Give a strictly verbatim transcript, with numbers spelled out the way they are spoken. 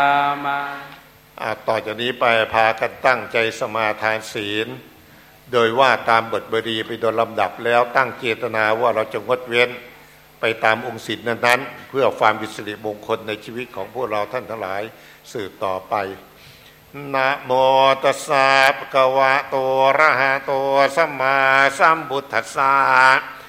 มาต่อจากนี้ไปพากันตั้งใจสมาทานศีลโดยว่าตามบทบรีไปโดยลำดับแล้วตั้งเจตนาว่าเราจะงดเว้นไปตามองค์ศีลนั้นๆเพื่อความเป็นสิริมงคลในชีวิตของพวกเราท่านทั้งหลายสืบต่อไปนะโมตัสสะภะคะวะโตอะระหะโตสัมมาสัมพุทธัสสะ